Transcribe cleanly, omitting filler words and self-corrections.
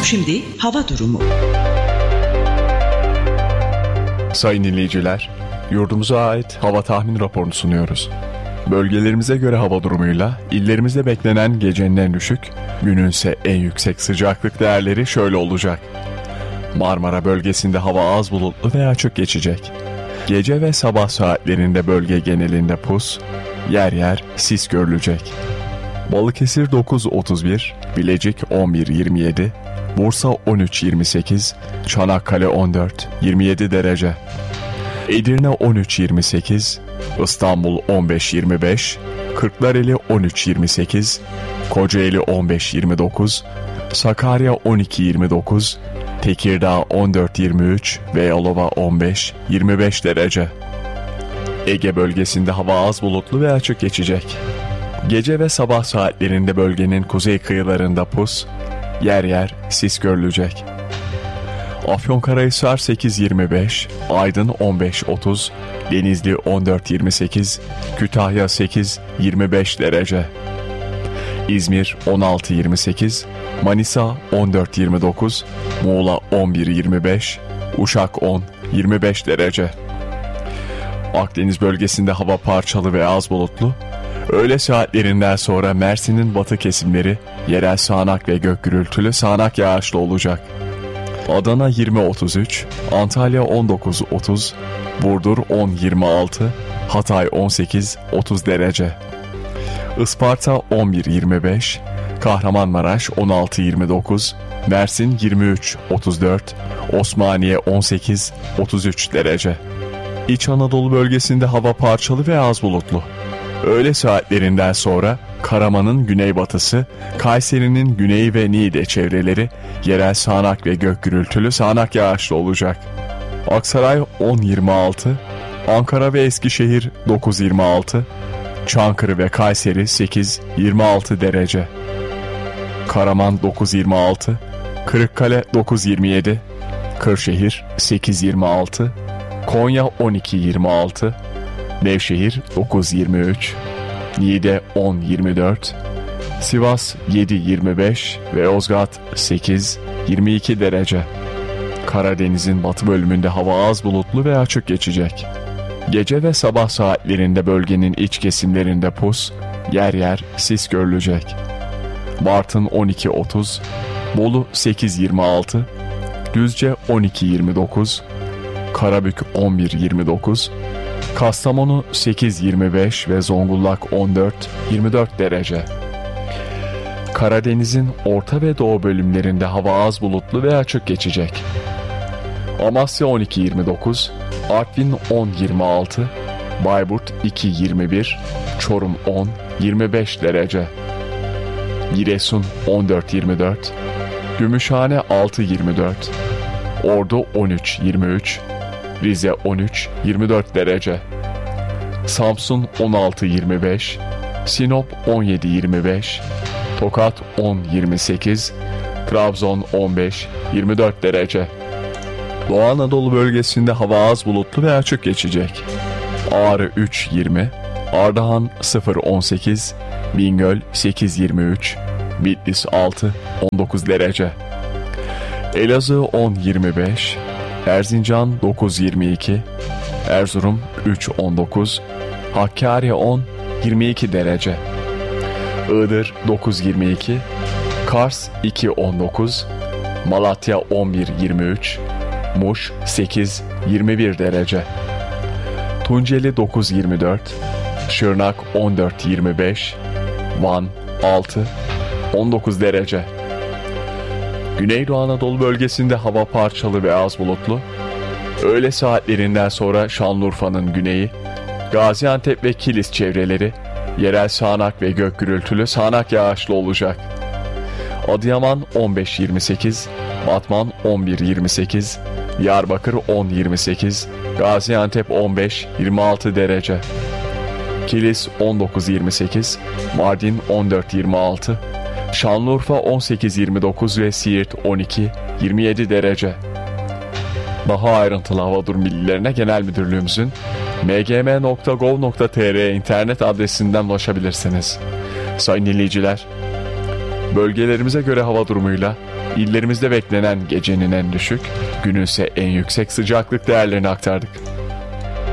Şimdi hava durumu. Sayın dinleyiciler, yurdumuza ait hava tahmin raporunu sunuyoruz. Bölgelerimize göre hava durumuyla illerimizde beklenen gecenin en düşük, gününse en yüksek sıcaklık değerleri şöyle olacak. Marmara bölgesinde hava az bulutlu veya açık geçecek. Gece ve sabah saatlerinde bölge genelinde pus, yer yer sis görülecek. Balıkesir 9.31, Bilecik 11.27, Bursa 13.28, Çanakkale 14.27 derece. Edirne 13.28, İstanbul 15.25, Kırklareli 13.28, Kocaeli 15.29, Sakarya 12.29, Tekirdağ 14.23 ve Yalova 15.25 derece. Ege bölgesinde hava az bulutlu ve açık geçecek. Gece ve sabah saatlerinde bölgenin kuzey kıyılarında pus, yer yer sis görülecek. Afyonkarahisar 8.25, Aydın 15.30, Denizli 14.28, Kütahya 8.25 derece. İzmir 16.28, Manisa 14.29, Muğla 11.25, Uşak 10.25 derece. Akdeniz bölgesinde hava parçalı ve az bulutlu. Öğle saatlerinden sonra Mersin'in batı kesimleri yerel sağanak ve gök gürültülü sağanak yağışlı olacak. Adana 20.33, Antalya 19.30, Burdur 10.26, Hatay 18.30 derece. Isparta 11.25, Kahramanmaraş 16.29, Mersin 23.34, Osmaniye 18.33 derece. İç Anadolu bölgesinde hava parçalı ve az bulutlu. Öğle saatlerinden sonra Karaman'ın güneybatısı, Kayseri'nin güneyi ve Niğde çevreleri yerel sağanak ve gök gürültülü sağanak yağışlı olacak. Aksaray 10.26, Ankara ve Eskişehir 9.26, Çankırı ve Kayseri 8.26 derece. Karaman 9.26, Kırıkkale 9.27, Kırşehir 8.26, Konya 12.26, Nevşehir 9.23, Niğde 10.24, Sivas 7.25 ve Yozgat 8.22 derece. Karadeniz'in batı bölümünde hava az bulutlu ve açık geçecek. Gece ve sabah saatlerinde bölgenin iç kesimlerinde pus, yer yer sis görülecek. Bartın 12.30, Bolu 8.26, Düzce 12.29, Karabük 11.29, Kastamonu 8.25 ve Zonguldak 14.24 derece. Karadeniz'in orta ve doğu bölümlerinde hava az bulutlu ve açık geçecek. Amasya 12.29, Artvin 10.26, Bayburt 2.21, Çorum 10.25 derece. Giresun 14.24, Gümüşhane 6.24, Ordu 13.23, Rize 13.24 derece. Samsun 16.25, Sinop 17.25, Tokat 10.28, Trabzon 15.24 derece. Doğu Anadolu bölgesinde hava az bulutlu ve açık geçecek. Ağrı 3.20, Ardahan 0.18, Bingöl 8.23, Bitlis 6.19 derece. Elazığ 10.25, Erzincan 9.22, Erzurum 3.19, Hakkari 10.22 derece. Iğdır 9.22, Kars 2.19, Malatya 11.23, Muş 8.21 derece. Tunceli 9.24, Şırnak 14.25, Van 6.19 derece. Güneydoğu Anadolu bölgesinde hava parçalı ve az bulutlu. Öğle saatlerinden sonra Şanlıurfa'nın güneyi, Gaziantep ve Kilis çevreleri yerel sağanak ve gök gürültülü sağanak yağışlı olacak. Adıyaman 15.28, Batman 11.28, Diyarbakır 10.28, Gaziantep 15.26 derece. Kilis 19.28, Mardin 14.26, Şanlıurfa 18.29 ve Siirt 12.27 derece. Daha ayrıntılı hava durum bilgilerine Genel Müdürlüğümüzün mgm.gov.tr internet adresinden ulaşabilirsiniz. Sayın dinleyiciler, Bölgelerimize göre hava durumuyla illerimizde beklenen gecenin en düşük, gününse en yüksek sıcaklık değerlerini aktardık.